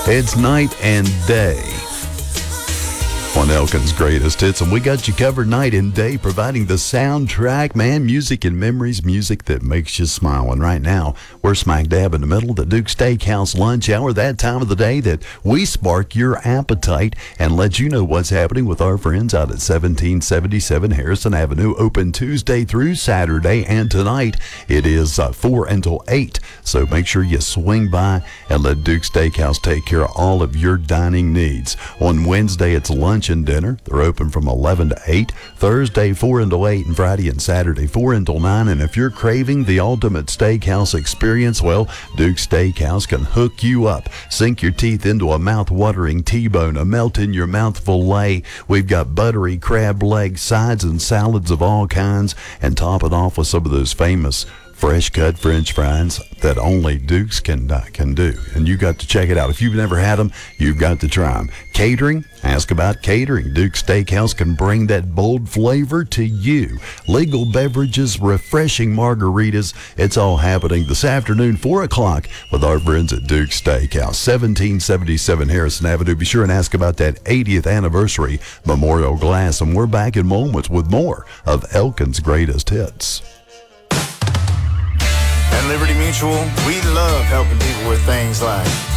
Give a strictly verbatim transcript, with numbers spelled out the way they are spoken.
It's night and day on Elkin's Greatest Hits, and we got you covered night and day, providing the soundtrack, man, music and memories, music that makes you smile. And right now, we're smack dab in the middle of the Duke Steakhouse lunch hour, that time of the day that we spark your appetite and let you know what's happening with our friends out at seventeen seventy-seven Harrison Avenue, open Tuesday through Saturday, and tonight it is uh, four until eight. So make sure you swing by and let Duke Steakhouse take care of all of your dining needs. On Wednesday, it's lunch and dinner. They're open from eleven to eight. Thursday, four until eight, and Friday and Saturday, four until nine. And if you're craving the ultimate steakhouse experience, well, Duke Steakhouse can hook you up. Sink your teeth into a mouth-watering T-bone, a melt-in-your-mouth filet. We've got buttery crab legs, sides, and salads of all kinds, and top it off with some of those famous fresh-cut French fries that only Duke's can uh, can do. And you got to check it out. If you've never had them, you've got to try them. Catering? Ask about catering. Duke Steakhouse can bring that bold flavor to you. Legal beverages, refreshing margaritas. It's all happening this afternoon, four o'clock, with our friends at Duke Steakhouse, seventeen seventy-seven Harrison Avenue. Be sure and ask about that eightieth anniversary memorial glass. And we're back in moments with more of Elkin's Greatest Hits. At Liberty Mutual, we love helping people with things like